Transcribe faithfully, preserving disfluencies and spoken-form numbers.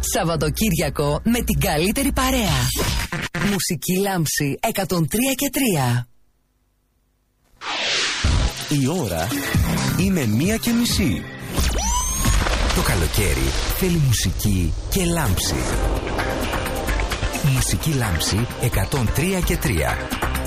Σαββατοκύριακο με την καλύτερη παρέα. Μουσική Λάμψη εκατόν τρία και τρία. Η ώρα είναι μία και μισή. Το καλοκαίρι θέλει μουσική και λάμψη. Μουσική Λάμψη εκατόν τρία και τρία.